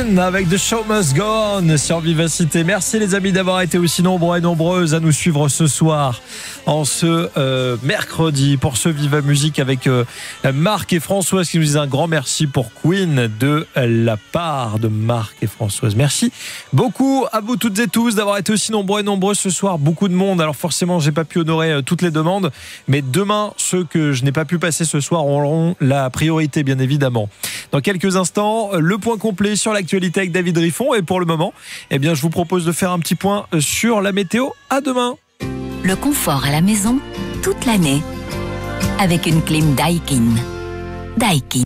Queen avec The Show Must Go On sur Vivacité. Merci les amis d'avoir été aussi nombreux et nombreuses à nous suivre ce soir en ce mercredi pour ce Viva Musique avec Marc et Françoise qui nous disent un grand merci pour Queen de la part de Marc et Françoise. Merci beaucoup à vous toutes et tous d'avoir été aussi nombreux et nombreux ce soir. Beaucoup de monde. Alors forcément, j'ai pas pu honorer toutes les demandes, mais demain, ceux que je n'ai pas pu passer ce soir auront la priorité, bien évidemment. Dans quelques instants, le point complet sur l'actualité avec David Riffon. Et pour le moment, eh bien, je vous propose de faire un petit point sur la météo. À demain. Le confort à la maison, toute l'année. Avec une clim Daikin. Daikin.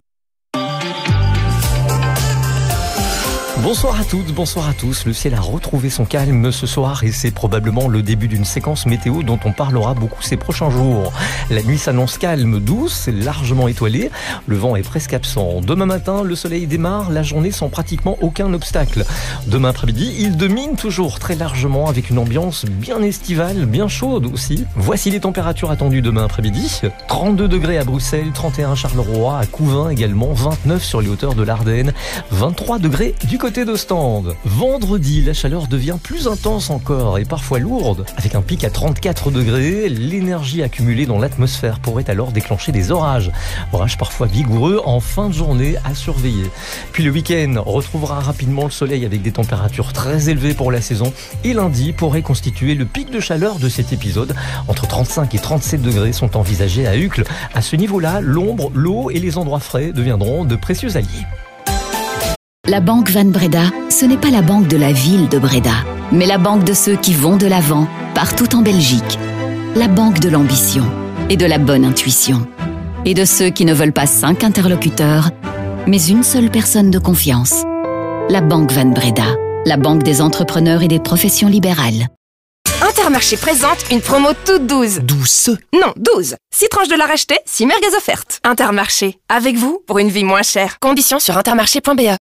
Bonsoir à toutes, bonsoir à tous. Le ciel a retrouvé son calme ce soir et c'est probablement le début d'une séquence météo dont on parlera beaucoup ces prochains jours. La nuit s'annonce calme, douce, largement étoilée. Le vent est presque absent. Demain matin, le soleil démarre la journée sans pratiquement aucun obstacle. Demain après-midi, il domine toujours très largement avec une ambiance bien estivale, bien chaude aussi. Voici les températures attendues demain après-midi. 32 degrés à Bruxelles, 31 à Charleroi, à Couvain également, 29 sur les hauteurs de l'Ardenne, 23 degrés du côté d'Ostende. Vendredi, la chaleur devient plus intense encore et parfois lourde. Avec un pic à 34 degrés, l'énergie accumulée dans l'atmosphère pourrait alors déclencher des orages. Orages parfois vigoureux en fin de journée à surveiller. Puis le week-end retrouvera rapidement le soleil avec des températures très élevées pour la saison. Et lundi pourrait constituer le pic de chaleur de cet épisode. Entre 35 et 37 degrés sont envisagés à Uccle. À ce niveau-là, l'ombre, l'eau et les endroits frais deviendront de précieux alliés. La banque Van Breda, ce n'est pas la banque de la ville de Breda, mais la banque de ceux qui vont de l'avant, partout en Belgique. La banque de l'ambition et de la bonne intuition. Et de ceux qui ne veulent pas 5 interlocuteurs, mais une seule personne de confiance. La banque Van Breda, la banque des entrepreneurs et des professions libérales. Intermarché présente une promo toute 12. 12. Non, 12. 6 tranches de la racheter, 6 merguez offertes. Intermarché, avec vous pour une vie moins chère. Conditions sur intermarché.be.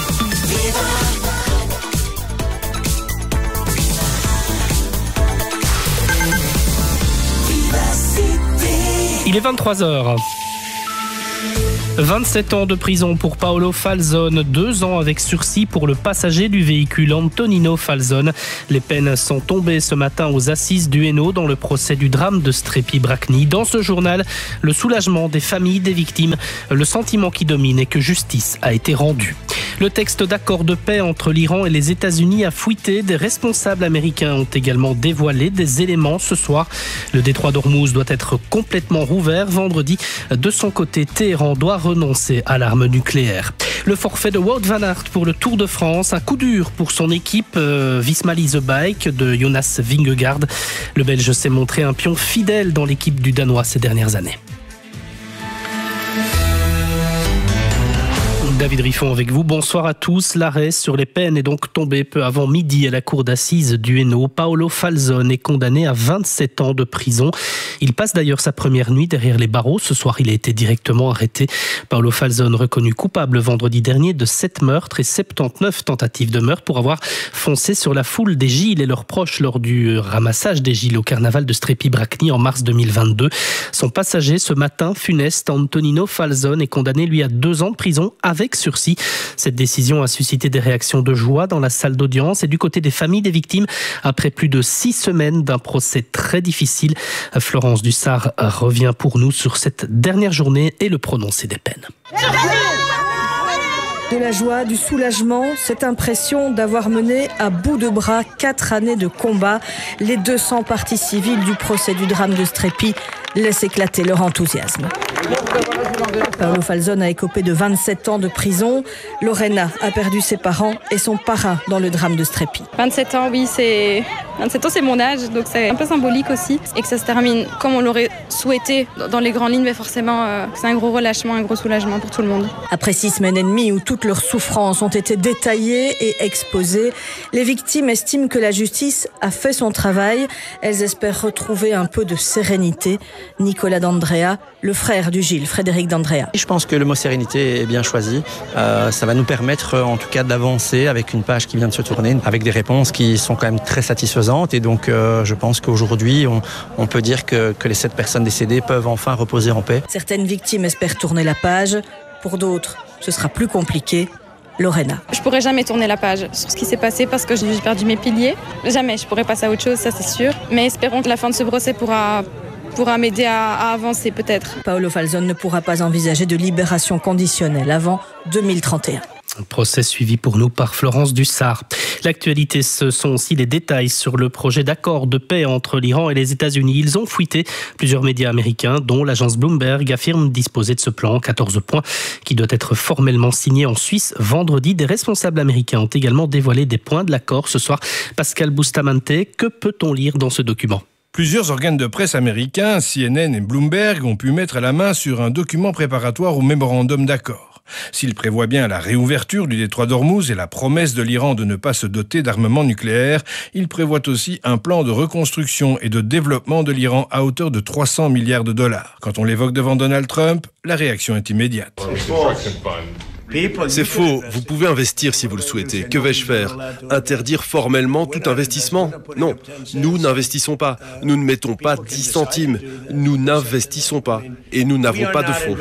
Il est 23h. 27 ans de prison pour Paolo Falzone, 2 ans avec sursis pour le passager du véhicule Antonino Falzone. Les peines sont tombées ce matin aux assises du Hainaut dans le procès du drame de Strépy-Bracny. Dans ce journal, le soulagement des familles des victimes, le sentiment qui domine est que justice a été rendue. Le texte d'accord de paix entre l'Iran et les États-Unis a fuité. Des responsables américains ont également dévoilé des éléments ce soir. Le détroit d'Ormuz doit être complètement rouvert vendredi. De son côté, Téhéran doit renoncer à l'arme nucléaire. Le forfait de Wout van Aert pour le Tour de France, un coup dur pour son équipe Visma Lease Bike de Jonas Vingegaard. Le Belge s'est montré un pion fidèle dans l'équipe du Danois ces dernières années. David Riffon avec vous. Bonsoir à tous. L'arrêt sur les peines est donc tombé peu avant midi à la cour d'assises du Hainaut. Paolo Falzone est condamné à 27 ans de prison. Il passe d'ailleurs sa première nuit derrière les barreaux. Ce soir, il a été directement arrêté. Paolo Falzone reconnu coupable vendredi dernier de 7 meurtres et 79 tentatives de meurtre pour avoir foncé sur la foule des Gilles et leurs proches lors du ramassage des Gilles au carnaval de Strépy-Bracny en mars 2022. Son passager, ce matin funeste, Antonino Falzone, est condamné lui à 2 ans de prison avec sursis. Cette décision a suscité des réactions de joie dans la salle d'audience et du côté des familles des victimes après plus de 6 semaines d'un procès très difficile. Florence Dussard revient pour nous sur cette dernière journée et le prononcé des peines. De la joie, du soulagement, cette impression d'avoir mené à bout de bras 4 années de combat. Les 200 parties civiles du procès du drame de Strépy laissent éclater leur enthousiasme. Paolo Falzone a écopé de 27 ans de prison. Lorena a perdu ses parents et son parrain dans le drame de Strépy. 27 ans, oui, 27 ans, c'est mon âge, donc c'est un peu symbolique aussi. Et que ça se termine comme on l'aurait souhaité dans les grandes lignes, mais forcément, c'est un gros relâchement, un gros soulagement pour tout le monde. Après 6 semaines et demie où toutes leurs souffrances ont été détaillées et exposées, les victimes estiment que la justice a fait son travail. Elles espèrent retrouver un peu de sérénité. Nicolas D'Andrea, le frère du Gilles, Frédéric D'Andrea. Je pense que le mot sérénité est bien choisi. Ça va nous permettre en tout cas d'avancer avec une page qui vient de se tourner, avec des réponses qui sont quand même très satisfaisantes. Et donc je pense qu'aujourd'hui, on peut dire que les 7 personnes décédées peuvent enfin reposer en paix. Certaines victimes espèrent tourner la page. Pour d'autres, ce sera plus compliqué. Lorena. Je pourrais jamais tourner la page sur ce qui s'est passé parce que j'ai perdu mes piliers. Jamais, je pourrais passer à autre chose, ça c'est sûr. Mais espérons que la fin de ce procès pourra m'aider à avancer peut-être. Paolo Falzone ne pourra pas envisager de libération conditionnelle avant 2031. Un procès suivi pour nous par Florence Dussart. L'actualité, ce sont aussi les détails sur le projet d'accord de paix entre l'Iran et les États-Unis. Ils ont fuité. Plusieurs médias américains, dont l'agence Bloomberg, affirment disposer de ce plan en 14 points qui doit être formellement signé en Suisse vendredi. Des responsables américains ont également dévoilé des points de l'accord ce soir. Pascal Bustamante, que peut-on lire dans ce document ? Plusieurs organes de presse américains, CNN et Bloomberg, ont pu mettre la main sur un document préparatoire au mémorandum d'accord. S'il prévoit bien la réouverture du détroit d'Ormuz et la promesse de l'Iran de ne pas se doter d'armement nucléaire, il prévoit aussi un plan de reconstruction et de développement de l'Iran à hauteur de 300 milliards de dollars. Quand on l'évoque devant Donald Trump, la réaction est immédiate. C'est faux, vous pouvez investir si vous le souhaitez. Que vais-je faire ? Interdire formellement tout investissement ? Non, nous n'investissons pas. Nous ne mettons pas 10 centimes. Nous n'investissons pas. Et nous n'avons pas de fonds.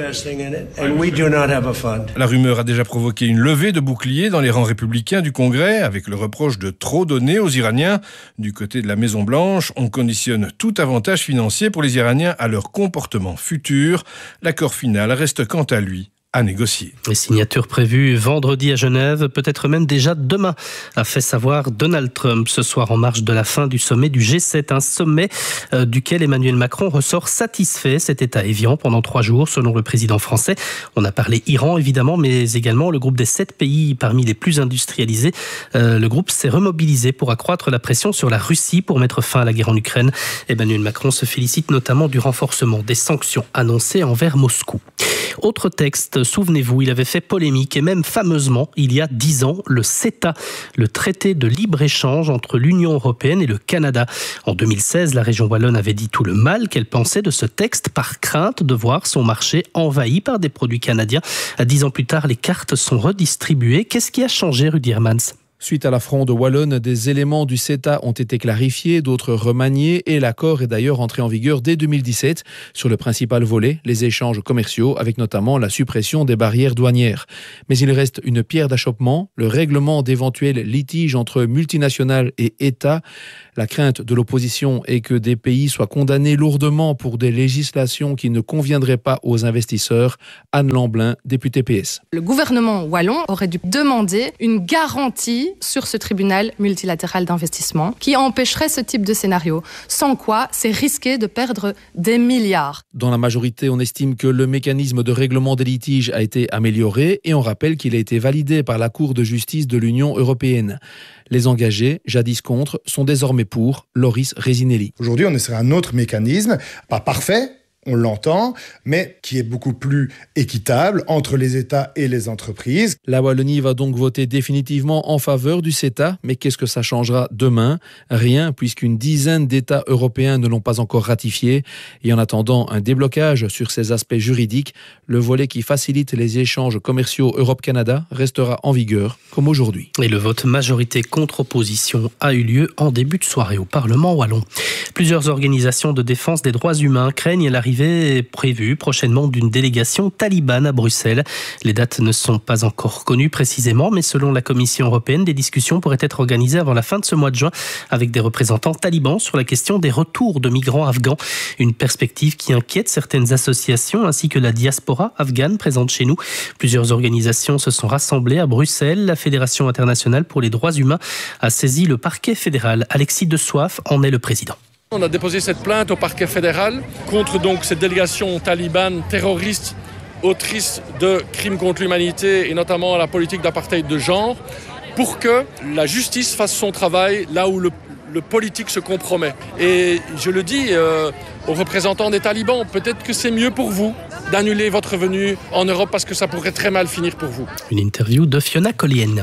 La rumeur a déjà provoqué une levée de boucliers dans les rangs républicains du Congrès, avec le reproche de trop donner aux Iraniens. Du côté de la Maison-Blanche, on conditionne tout avantage financier pour les Iraniens à leur comportement futur. L'accord final reste quant à lui à négocier. Les signatures prévues vendredi à Genève, peut-être même déjà demain, a fait savoir Donald Trump ce soir en marge de la fin du sommet du G7, un sommet duquel Emmanuel Macron ressort satisfait. C'était à Évian pendant 3 jours, selon le président français. On a parlé Iran évidemment, mais également le groupe des 7 pays parmi les plus industrialisés. Le groupe s'est remobilisé pour accroître la pression sur la Russie pour mettre fin à la guerre en Ukraine. Emmanuel Macron se félicite notamment du renforcement des sanctions annoncées envers Moscou. Autre texte, souvenez-vous, il avait fait polémique et même fameusement, il y a 10 ans, le CETA, le traité de libre-échange entre l'Union européenne et le Canada. En 2016, la région wallonne avait dit tout le mal qu'elle pensait de ce texte par crainte de voir son marché envahi par des produits canadiens. 10 ans plus tard, les cartes sont redistribuées. Qu'est-ce qui a changé, Rudy Hermans ? Suite à la fronde wallonne, des éléments du CETA ont été clarifiés, d'autres remaniés et l'accord est d'ailleurs entré en vigueur dès 2017 sur le principal volet, les échanges commerciaux, avec notamment la suppression des barrières douanières. Mais il reste une pierre d'achoppement, le règlement d'éventuels litiges entre multinationales et États. La crainte de l'opposition est que des pays soient condamnés lourdement pour des législations qui ne conviendraient pas aux investisseurs. Anne Lamblin, députée PS. Le gouvernement wallon aurait dû demander une garantie sur ce tribunal multilatéral d'investissement qui empêcherait ce type de scénario. Sans quoi, c'est risqué de perdre des milliards. Dans la majorité, on estime que le mécanisme de règlement des litiges a été amélioré et on rappelle qu'il a été validé par la Cour de justice de l'Union européenne. Les engagés, jadis contre, sont désormais pour. Loris Resinelli. Aujourd'hui, on est sur un autre mécanisme, pas parfait, on l'entend, mais qui est beaucoup plus équitable entre les États et les entreprises. La Wallonie va donc voter définitivement en faveur du CETA, mais qu'est-ce que ça changera demain ? Rien, puisqu'une dizaine d'États européens ne l'ont pas encore ratifié. Et en attendant un déblocage sur ces aspects juridiques, le volet qui facilite les échanges commerciaux Europe-Canada restera en vigueur, comme aujourd'hui. Et le vote majorité contre opposition a eu lieu en début de soirée au Parlement wallon. Plusieurs organisations de défense des droits humains craignent l'arrivée prévue prochainement d'une délégation talibane à Bruxelles. Les dates ne sont pas encore connues précisément, mais selon la Commission européenne, des discussions pourraient être organisées avant la fin de ce mois de juin avec des représentants talibans sur la question des retours de migrants afghans. Une perspective qui inquiète certaines associations ainsi que la diaspora afghane présente chez nous. Plusieurs organisations se sont rassemblées à Bruxelles. La Fédération internationale pour les droits humains a saisi le parquet fédéral. Alexis De Soif en est le président. On a déposé cette plainte au parquet fédéral contre donc cette délégation talibane terroriste, autrice de crimes contre l'humanité et notamment la politique d'apartheid de genre, pour que la justice fasse son travail là où le politique se compromet. Et je le dis aux représentants des talibans, peut-être que c'est mieux pour vous d'annuler votre venue en Europe parce que ça pourrait très mal finir pour vous. Une interview de Fiona Collienne.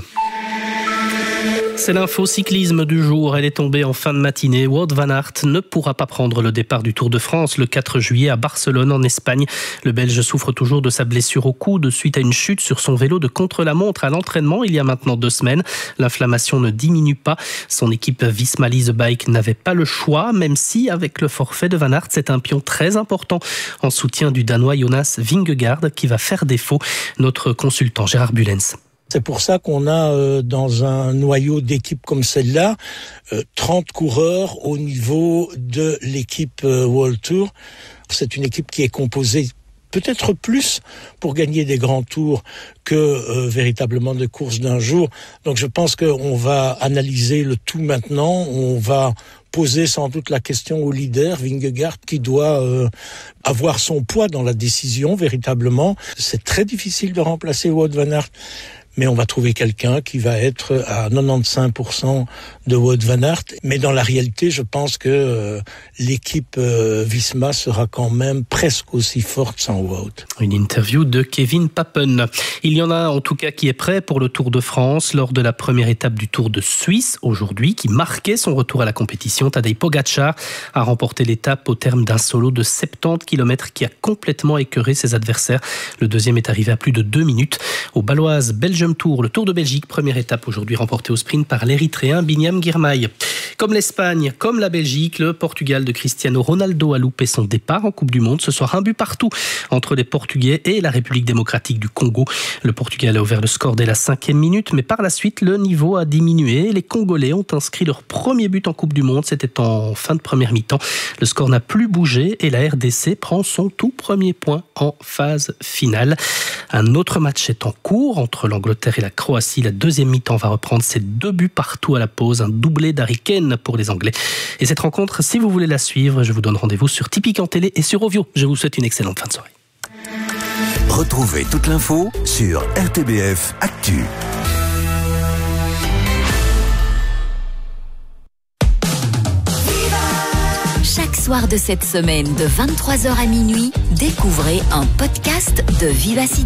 C'est l'info cyclisme du jour. Elle est tombée en fin de matinée. Wout van Aert ne pourra pas prendre le départ du Tour de France le 4 juillet à Barcelone en Espagne. Le Belge souffre toujours de sa blessure au coude suite à une chute sur son vélo de contre-la-montre à l'entraînement il y a maintenant 2 semaines. L'inflammation ne diminue pas. Son équipe Visma Lease Bike n'avait pas le choix, même si avec le forfait de Van Aert, c'est un pion très important en soutien du Danois Jonas Vingegaard qui va faire défaut. Notre consultant Gérard Bullens. C'est pour ça qu'on a dans un noyau d'équipe comme celle-là 30 coureurs au niveau de l'équipe World Tour. C'est une équipe qui est composée peut-être plus pour gagner des grands tours que véritablement de courses d'un jour. Donc je pense qu'on va analyser le tout maintenant. On va poser sans doute la question au leader, Vingegaard, qui doit avoir son poids dans la décision véritablement. C'est très difficile de remplacer Wout van Aert, mais on va trouver quelqu'un qui va être à 95% de Wout van Aert. Mais dans la réalité, je pense que l'équipe Visma sera quand même presque aussi forte sans Wout. Une interview de Kevin Papen. Il y en a en tout cas qui est prêt pour le Tour de France lors de la première étape du Tour de Suisse aujourd'hui, qui marquait son retour à la compétition. Tadej Pogačar a remporté l'étape au terme d'un solo de 70 km qui a complètement écœuré ses adversaires. Le deuxième est arrivé à plus de 2 minutes. Au Baloise Belgium Tour, le Tour de Belgique, première étape aujourd'hui remportée au sprint par l'Érythréen Binyam Girmay. Comme l'Espagne, comme la Belgique, le Portugal de Cristiano Ronaldo a loupé son départ en Coupe du Monde. Ce soir, 1 but partout entre les Portugais et la République démocratique du Congo. Le Portugal a ouvert le score dès la 5e minute, mais par la suite, le niveau a diminué. Les Congolais ont inscrit leur premier but en Coupe du Monde. C'était en fin de première mi-temps. Le score n'a plus bougé et la RDC prend son tout premier point en phase finale. Un autre match est en cours entre l'Angleterre et la Croatie. La deuxième mi-temps va reprendre. C'est 2 buts partout à la pause. Un doublé d'Harry Kane pour les Anglais. Et cette rencontre, si vous voulez la suivre, je vous donne rendez-vous sur Tipeee en télé et sur Ovio. Je vous souhaite une excellente fin de soirée. Retrouvez toute l'info sur RTBF Actu. Chaque soir de cette semaine, de 23h à minuit, découvrez un podcast de Vivacité.